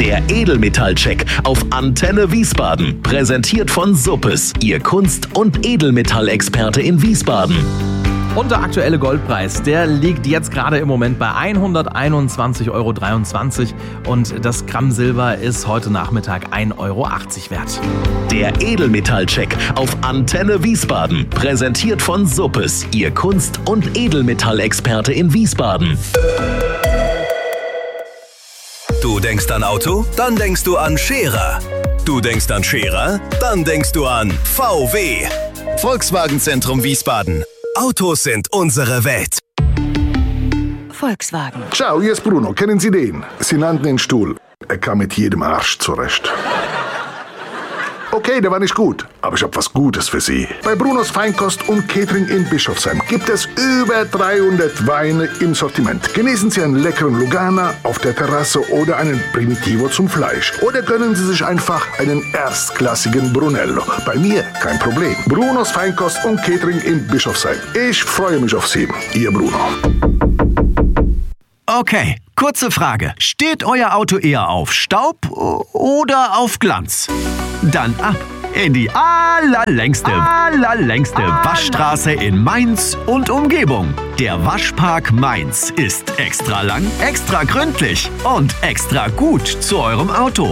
Der Edelmetallcheck auf Antenne Wiesbaden. Präsentiert von Suppes, Ihr Kunst- und Edelmetallexperte in Wiesbaden. Und der aktuelle Goldpreis, der liegt jetzt gerade im Moment bei 121,23 € und das Gramm Silber ist heute Nachmittag 1,80 € wert. Der Edelmetallcheck auf Antenne Wiesbaden. Präsentiert von Suppes, Ihr Kunst- und Edelmetallexperte in Wiesbaden. Du denkst an Auto? Dann denkst du an Scherer. Du denkst an Scherer? Dann denkst du an VW. Volkswagen Zentrum Wiesbaden. Autos sind unsere Welt. Volkswagen. Ciao, hier ist Bruno. Kennen Sie den? Sie nannten den Stuhl. Er kam mit jedem Arsch zurecht. Okay, der war nicht gut, aber ich habe was Gutes für Sie. Bei Brunos Feinkost und Catering in Bischofsheim gibt es über 300 Weine im Sortiment. Genießen Sie einen leckeren Lugana auf der Terrasse oder einen Primitivo zum Fleisch. Oder gönnen Sie sich einfach einen erstklassigen Brunello. Bei mir kein Problem. Brunos Feinkost und Catering in Bischofsheim. Ich freue mich auf Sie. Ihr Bruno. Okay, kurze Frage. Steht euer Auto eher auf Staub oder auf Glanz? Dann ab in die allerlängste Waschstraße in Mainz und Umgebung. Der Waschpark Mainz ist extra lang, extra gründlich und extra gut zu eurem Auto.